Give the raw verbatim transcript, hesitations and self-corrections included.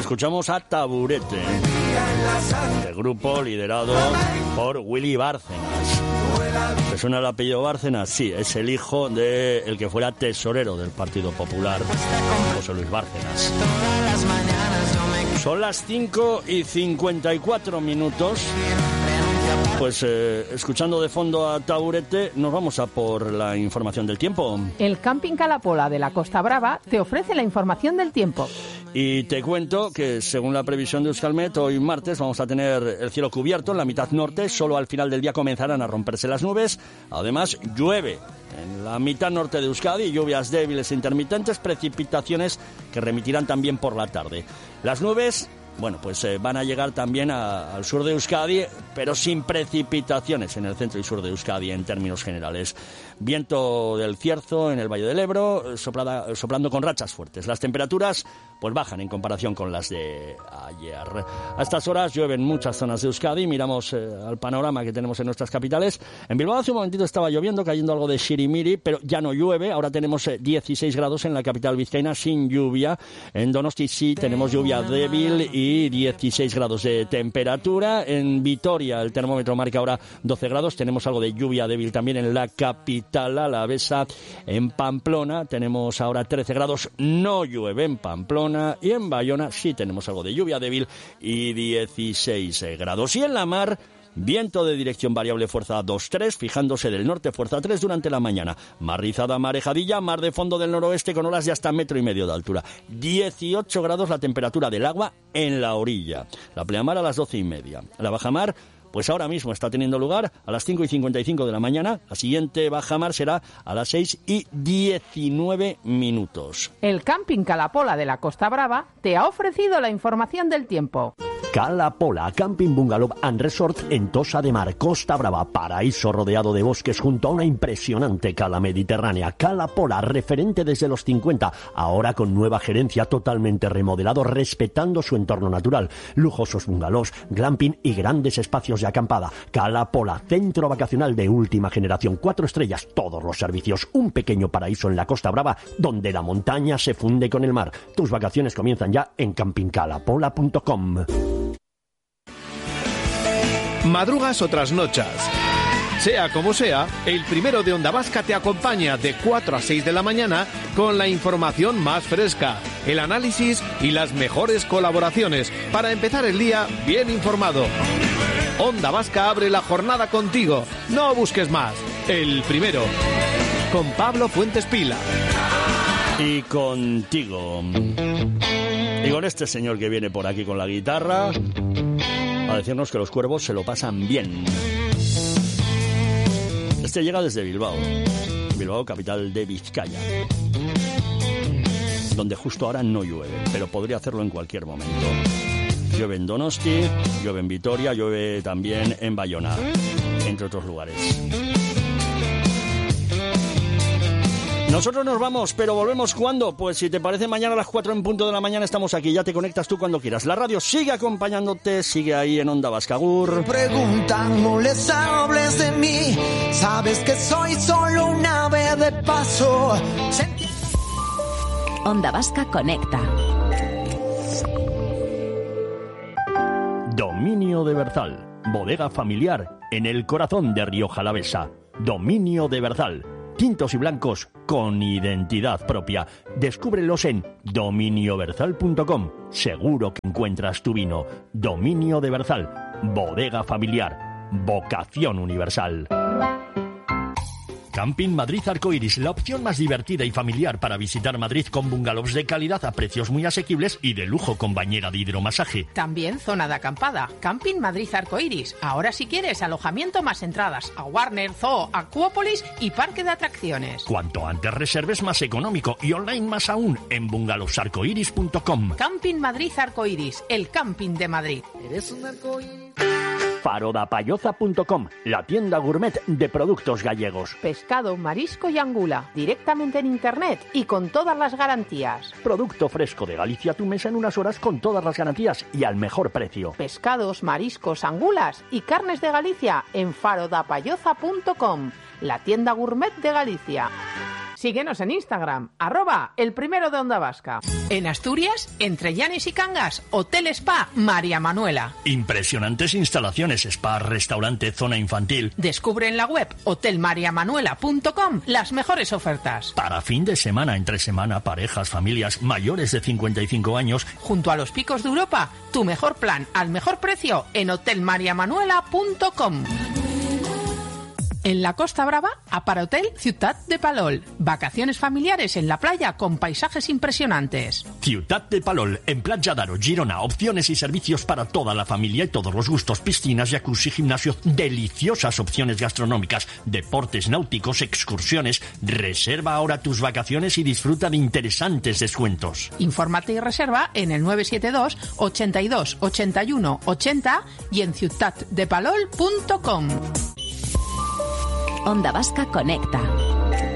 Escuchamos a Taburete, el grupo liderado por Willy Bárcenas. ¿Te suena el apellido Bárcenas? Sí, es el hijo de el que fuera tesorero del Partido Popular, José Luis Bárcenas. Son las cinco y cincuenta y cuatro minutos. Pues eh, escuchando de fondo a Taburete, nos vamos a por la información del tiempo. El Camping Calapola de la Costa Brava te ofrece la información del tiempo. Y te cuento que según la previsión de Euskalmet, hoy martes vamos a tener el cielo cubierto en la mitad norte, solo al final del día comenzarán a romperse las nubes. Además, llueve en la mitad norte de Euskadi, lluvias débiles e intermitentes, precipitaciones que remitirán también por la tarde. Las nubes, bueno, pues eh, van a llegar también a, al sur de Euskadi, pero sin precipitaciones en el centro y sur de Euskadi en términos generales. Viento del Cierzo en el Valle del Ebro, soplada, soplando con rachas fuertes. Las temperaturas pues bajan en comparación con las de ayer. A estas horas llueve en muchas zonas de Euskadi. Miramos eh, al panorama que tenemos en nuestras capitales. En Bilbao hace un momentito estaba lloviendo, cayendo algo de shirimiri, pero ya no llueve. Ahora tenemos eh, dieciséis grados en la capital vizcaína sin lluvia. En Donosti sí tenemos lluvia débil y dieciséis grados de temperatura. En Vitoria el termómetro marca ahora doce grados. Tenemos algo de lluvia débil también en la capital alavesa. En Pamplona tenemos ahora trece grados, no llueve en Pamplona, y en Bayona sí tenemos algo de lluvia débil y dieciséis grados. Y en la mar, viento de dirección variable fuerza dos tres, fijándose del norte fuerza tres durante la mañana. Mar rizada, marejadilla, mar de fondo del noroeste con olas de hasta metro y medio de altura. dieciocho grados la temperatura del agua en la orilla. La pleamar a las doce y media. La bajamar, pues ahora mismo está teniendo lugar a las cinco y cincuenta y cinco de la mañana. La siguiente bajamar será a las seis y diecinueve minutos. El Camping Calapola de la Costa Brava te ha ofrecido la información del tiempo. Calapola, Camping Bungalow and Resort en Tossa de Mar, Costa Brava, paraíso rodeado de bosques junto a una impresionante cala mediterránea. Calapola, referente desde los cincuenta, ahora con nueva gerencia, totalmente remodelado, respetando su entorno natural. Lujosos bungalows, glamping y grandes espacios de acampada. Calapola, centro vacacional de última generación, cuatro estrellas, todos los servicios, un pequeño paraíso en la Costa Brava, donde la montaña se funde con el mar. Tus vacaciones comienzan ya en camping calapola punto com. Madrugas o trasnochas. Sea como sea, el primero de Onda Vasca te acompaña de cuatro a seis de la mañana con la información más fresca, el análisis y las mejores colaboraciones para empezar el día bien informado. Onda Vasca abre la jornada contigo. No busques más. El primero. Con Pablo Fuentes Pila. Y contigo. Y con este señor que viene por aquí con la guitarra a decirnos que los cuervos se lo pasan bien. Este llega desde Bilbao. Bilbao, capital de Vizcaya, donde justo ahora no llueve, pero podría hacerlo en cualquier momento. Llueve en Donosti, llueve en Vitoria, llueve también en Bayona, entre otros lugares. Nosotros nos vamos, pero volvemos ¿cuándo? Pues si te parece, mañana a las cuatro en punto de la mañana estamos aquí. Ya te conectas tú cuando quieras. La radio sigue acompañándote, sigue ahí en Onda Vasca. Agur. Preguntan, no les hables de mí. Sabes que soy solo un ave de paso. Onda Vasca conecta. Dominio de Berzal, bodega familiar en el corazón de Rioja Alavesa. Dominio de Berzal. Tintos y blancos con identidad propia. Descúbrelos en dominio berzal punto com. Seguro que encuentras tu vino. Dominio de Berzal. Bodega familiar. Vocación universal. Camping Madrid Arcoiris, la opción más divertida y familiar para visitar Madrid, con bungalows de calidad a precios muy asequibles y de lujo con bañera de hidromasaje. También zona de acampada. Camping Madrid Arcoiris. Ahora si quieres alojamiento más entradas a Warner, Zoo, Acuópolis y parque de atracciones. Cuanto antes reserves, más económico, y online más aún en bungalowsarcoiris punto com. Camping Madrid Arcoiris, el camping de Madrid. Eres un arcoíris. farodapayoza punto com, la tienda gourmet de productos gallegos. Pescado, marisco y angula, directamente en internet y con todas las garantías. Producto fresco de Galicia a tu mesa en unas horas con todas las garantías y al mejor precio. Pescados, mariscos, angulas y carnes de Galicia en farodapayoza punto com, la tienda gourmet de Galicia. Síguenos en Instagram, arroba el primero de Onda Vasca. En Asturias, entre Llanes y Cangas, Hotel Spa María Manuela. Impresionantes instalaciones, spa, restaurante, zona infantil. Descubre en la web hotel maria manuela punto com las mejores ofertas. Para fin de semana, entre semana, parejas, familias mayores de cincuenta y cinco años. Junto a los picos de Europa, tu mejor plan al mejor precio en hotel maria manuela punto com. En la Costa Brava, Aparhotel Ciutat de Palol. Vacaciones familiares en la playa con paisajes impresionantes. Ciutat de Palol, en Playa d'Aro, Girona. Opciones y servicios para toda la familia y todos los gustos. Piscinas, jacuzzi, gimnasio, deliciosas opciones gastronómicas, deportes náuticos, excursiones. Reserva ahora tus vacaciones y disfruta de interesantes descuentos. Infórmate y reserva en el nueve siete dos, ochenta y dos, ochenta y uno, ochenta y en ciutat de palol punto com. Onda Vasca Conecta.